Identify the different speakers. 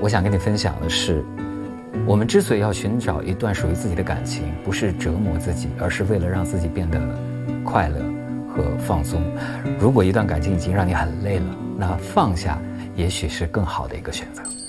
Speaker 1: 我想跟你分享的是，我们之所以要寻找一段属于自己的感情，不是折磨自己，而是为了让自己变得快乐和放松。如果一段感情已经让你很累了，那放下也许是更好的一个选择。